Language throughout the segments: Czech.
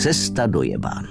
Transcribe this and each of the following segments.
Cesta do Jeban.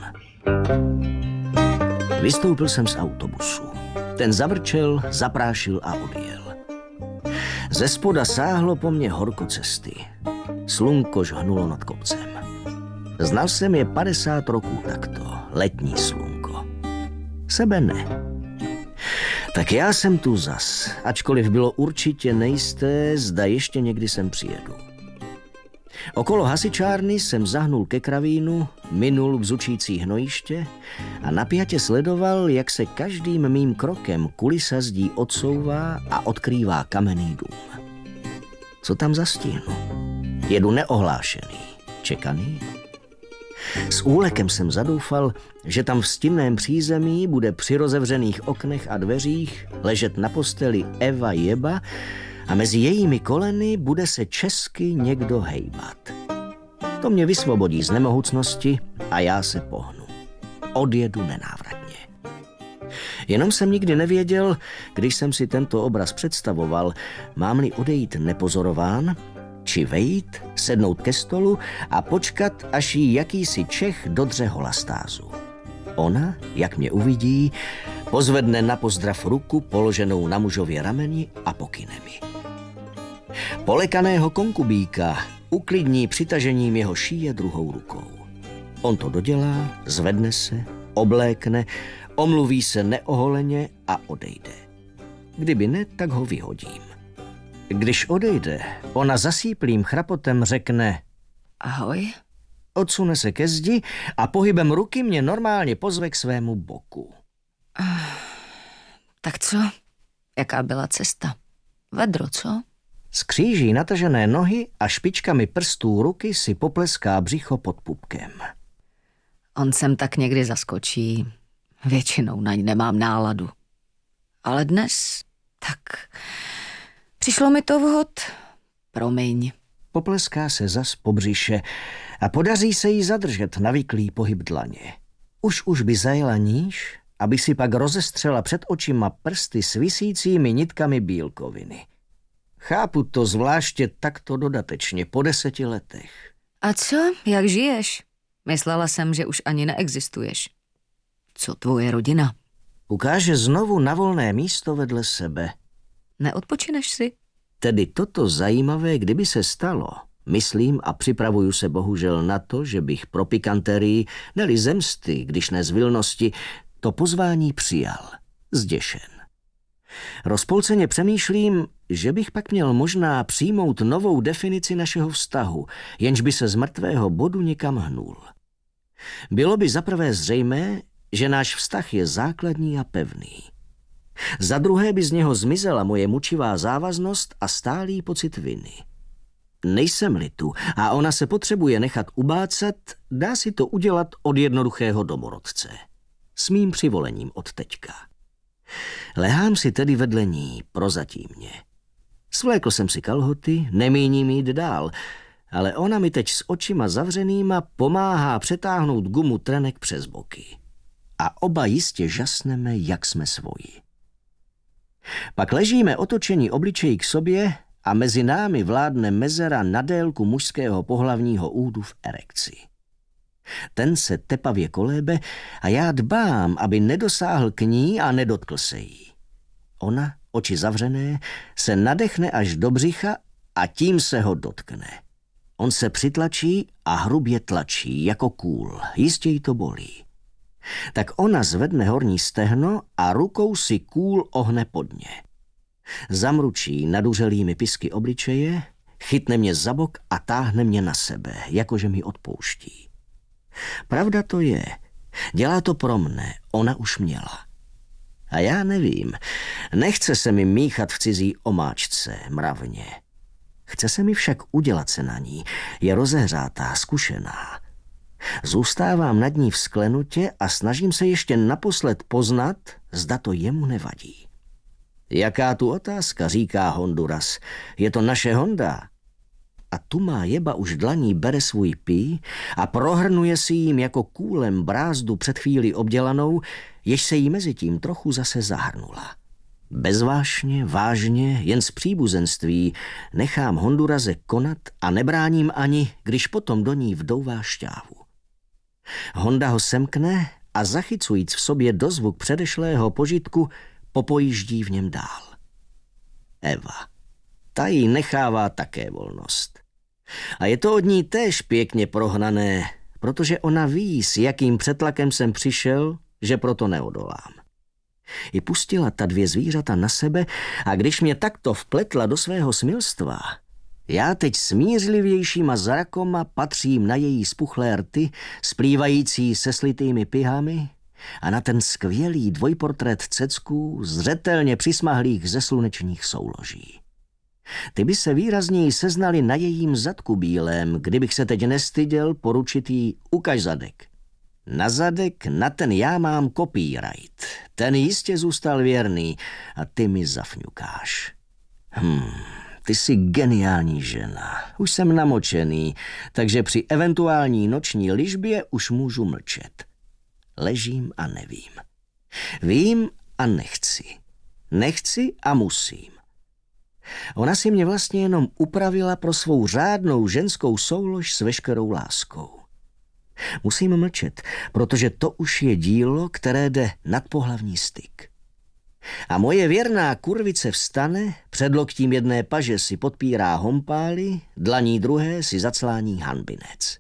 Vystoupil jsem z autobusu. Ten zavrčel, zaprášil a odjel. Ze spoda sáhlo po mně horko cesty. Slunko žhnulo nad kopcem. Znal jsem je 50 roků takto, letní slunko. Sebe ne. Tak já jsem tu zas, ačkoliv bylo určitě nejisté, zda ještě někdy sem přijedu. Okolo hasičárny jsem zahnul ke kravínu, minul bzučící hnojiště a napjatě sledoval, jak se každým mým krokem kulisa zdí odsouvá a odkrývá kamenný dům. Co tam zastihnu? Jedu neohlášený, čekaný? S úlekem jsem zadoufal, že tam v stinném přízemí bude při rozevřených oknech a dveřích ležet na posteli Eva Jeba a mezi jejími koleny bude se česky někdo hejbat. To mě vysvobodí z nemohutnosti a já se pohnu. Odjedu nenávratně. Jenom jsem nikdy nevěděl, když jsem si tento obraz představoval, mám-li odejít nepozorován, či vejít, sednout ke stolu a počkat, až jí jakýsi Čech dodře holastázu. Ona, jak mě uvidí, pozvedne na pozdrav ruku položenou na mužově rameni a pokyne mi. Polekaného konkubíka uklidní přitažením jeho šíje druhou rukou. On to dodělá, zvedne se, oblékne, omluví se neoholeně a odejde. Kdyby ne, tak ho vyhodím. Když odejde, ona zasíplým chrapotem řekne ahoj, odsune se ke zdi a pohybem ruky mě normálně pozve k svému boku. Tak co? Jaká byla cesta? Vedro, co? Skříží natažené nohy a špičkami prstů ruky si popleská břicho pod pupkem. On sem tak někdy zaskočí. Většinou na ní nemám náladu. Ale dnes, tak přišlo mi to vhod. Promiň. Popleská se zas po břiše a podaří se jí zadržet navyklý pohyb dlaně. Už by zajela níž, aby si pak rozestřela před očima prsty s visícími nitkami bílkoviny. Chápu to zvláště takto dodatečně po 10 letech. A co? Jak žiješ? Myslela jsem, že už ani neexistuješ. Co tvoje rodina? Ukáže znovu na volné místo vedle sebe. Neodpočineš si? Tedy toto zajímavé, kdyby se stalo, myslím a připravuju se bohužel na to, že bych pro pikanterii, neli zemsty, když ne z vilnosti, to pozvání přijal, zděšen. Rozpolceně přemýšlím, že bych pak měl možná přijmout novou definici našeho vztahu, jenž by se z mrtvého bodu někam hnul. Bylo by zaprvé zřejmé, že náš vztah je základní a pevný. Za druhé by z něho zmizela moje mučivá závaznost a stálý pocit viny. Nejsem-li tu a ona se potřebuje nechat ubácat, dá si to udělat od jednoduchého domorodce. S mým přivolením od teďka. Lehám si tedy vedle ní, prozatímně. Svlékl jsem si kalhoty, nemíním jít dál, ale ona mi teď s očima zavřenýma pomáhá přetáhnout gumu trenek přes boky. A oba jistě žasneme, jak jsme svoji. Pak ležíme otočení obličejí k sobě a mezi námi vládne mezera na délku mužského pohlavního údu v erekci. Ten se tepavě kolébe a já dbám, aby nedosáhl k ní a nedotkl se jí. Ona, oči zavřené, se nadechne až do břicha a tím se ho dotkne. On se přitlačí a hrubě tlačí, jako kůl, jistě jí to bolí. Tak ona zvedne horní stehno a rukou si kůl ohne pod ně. Zamručí naduřelými pisky obličeje, chytne mě za bok a táhne mě na sebe, jakože mi odpouští. Pravda to je, dělá to pro mne, ona už měla. A já nevím, nechce se mi míchat v cizí omáčce, mravně. Chce se mi však udělat se na ní, je rozehřátá, zkušená. Zůstávám nad ní vzklenutě a snažím se ještě naposled poznat, zda to jemu nevadí. Jaká tu otázka, říká Honduras, je to naše Honda. A tu má Jeba už dlaní bere svůj pí a prohrnuje si jím jako kůlem brázdu před chvíli obdělanou, jež se jí mezi tím trochu zase zahrnula. Bezvášně, vážně, jen z příbuzenství nechám Honduraze konat a nebráním ani, když potom do ní vdouvá šťávu. Honda ho semkne a zachycujíc v sobě dozvuk předešlého požitku, popojíždí v něm dál. Eva. Ta jí nechává také volnost. A je to od ní též pěkně prohnané, protože ona ví, s jakým přetlakem jsem přišel, že proto neodolám. I pustila ta dvě zvířata na sebe a když mě takto vpletla do svého smilstva, já teď smířlivějšíma zrakoma patřím na její spuchlé rty, splývající se slitými pihami a na ten skvělý dvojportrét cecků zřetelně přismahlých ze slunečních souloží. Ty by se výrazněji seznali na jejím zadku bílém, kdybych se teď nestyděl poručit jí ukaž zadek. Na zadek, na ten já mám copyright. Ten jistě zůstal věrný a ty mi zafňukáš. Ty jsi geniální žena. Už jsem namočený, takže při eventuální noční ližbě už můžu mlčet. Ležím a nevím. Vím a nechci. Nechci a musím. Ona si mě vlastně jenom upravila pro svou řádnou ženskou soulož s veškerou láskou. Musím mlčet, protože to už je dílo, které jde nad pohlavní styk. A moje věrná kurvice vstane, předloktím jedné paže si podpírá hompály, dlaní druhé si zaclání hanbinec.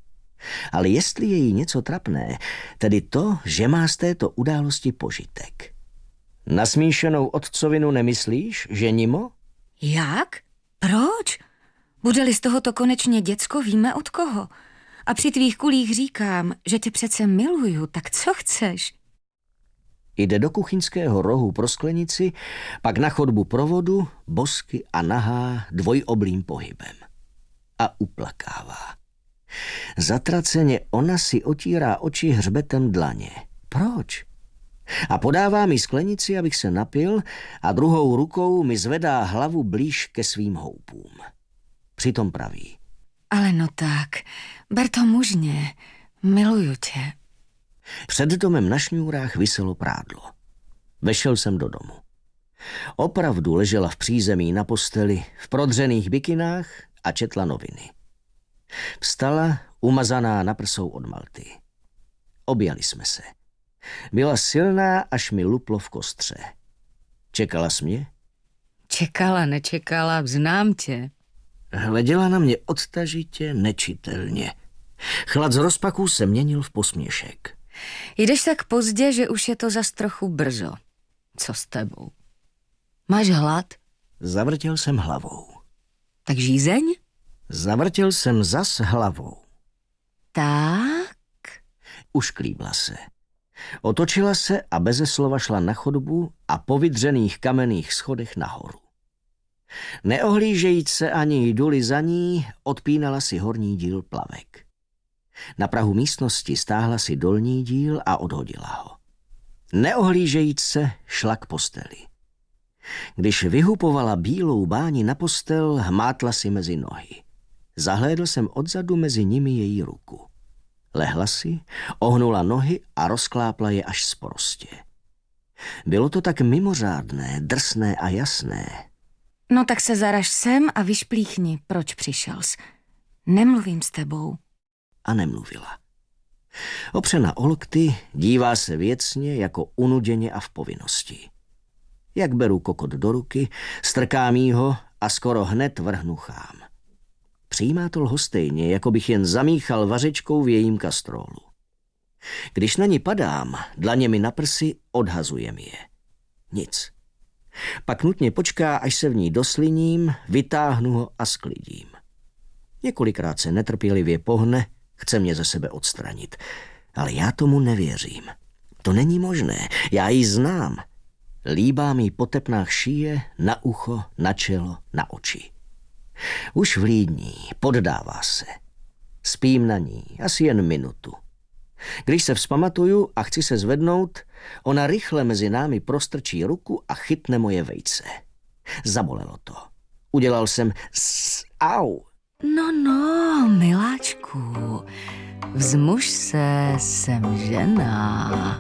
Ale jestli je jí něco trapné, tedy to, že má z této události požitek. Na smíšenou otcovinu nemyslíš, že Nimo? Jak? Proč? Bude-li z tohoto konečně děcko, víme od koho. A při tvých kulích říkám, že tě přece miluju, tak co chceš? Jde do kuchyňského rohu pro sklenici, pak na chodbu pro vodu, bosky a nahá dvojoblým pohybem. A uplakává. Zatraceně ona si otírá oči hřbetem dlaně. Proč? A podává mi sklenici, abych se napil, a druhou rukou mi zvedá hlavu blíž ke svým houpům. Přitom praví. Ale no tak, ber to mužně, miluju tě. Před domem na šňůrách viselo prádlo. Vešel jsem do domu. Opravdu ležela v přízemí na posteli, v prodřených bikinách a četla noviny. Vstala, umazaná na prsou od malty. Objali jsme se. Byla silná, až mi luplo v kostře. Čekala jsi mě? Čekala, nečekala, znám tě. Hleděla na mě odtažitě, nečitelně. Chlad z rozpaků se měnil v posměšek. Jdeš tak pozdě, že už je to zas trochu brzo. Co s tebou? Máš hlad? Zavrtěl jsem hlavou. Tak žízeň? Zavrtěl jsem zas hlavou. Tak? Ušklíbla se. Otočila se a beze slova šla na chodbu a po vydřených kamenných schodech nahoru. Neohlížejíc se ani jdu-li za ní, odpínala si horní díl plavek. Na prahu místnosti stáhla si dolní díl a odhodila ho. Neohlížejíc se šla k posteli. Když vyhupovala bílou báni na postel, hmátla si mezi nohy. Zahlédl jsem odzadu mezi nimi její ruku. Lehla si, ohnula nohy a rozklápla je až sprostě. Bylo to tak mimořádné, drsné a jasné. No tak se zaraž sem a vyšplíchni, proč přišels. Nemluvím s tebou. A nemluvila. Opřena o lokty, dívá se věcně, jako unuděně a v povinnosti. Jak beru kokot do ruky, strkám jí ho a skoro hned vrhnu chám. Přijímá to lhostejně, jako bych jen zamíchal vařečkou v jejím kastrolu. Když na ní padám, dlaněmi na prsi, odhazujem je. Nic. Pak nutně počká, až se v ní dosliním, vytáhnu ho a sklidím. Několikrát se netrpělivě pohne, chce mě ze sebe odstranit. Ale já tomu nevěřím. To není možné, já ji znám. Líbám jí po tepnách šíje, na ucho, na čelo, na oči. Už vlídní, poddává se. Spím na ní, asi jen minutu. Když se vzpamatuju a chci se zvednout, ona rychle mezi námi prostrčí ruku a chytne moje vejce. Zabolelo to. Udělal jsem au. No, miláčku, vzmuž se, jsem žena.